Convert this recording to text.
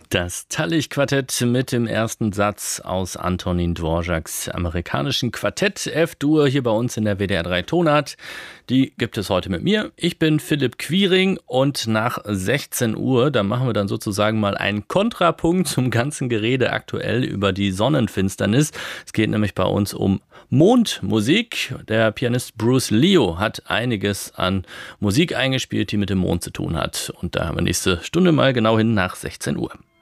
Das Tallich-Quartett mit dem ersten Satz aus Antonin Dvořáks amerikanischen Quartett F-Dur hier bei uns in der WDR 3 Tonart. Die gibt es heute mit mir. Ich bin Philipp Quiring und nach 16 Uhr, da machen wir dann sozusagen mal einen Kontrapunkt zum ganzen Gerede aktuell über die Sonnenfinsternis. Es geht nämlich bei uns um Mondmusik. Der Pianist Bruce Leo hat einiges an Musik eingespielt, die mit dem Mond zu tun hat. Und da haben wir nächste Stunde mal genau hin nach 16 Uhr.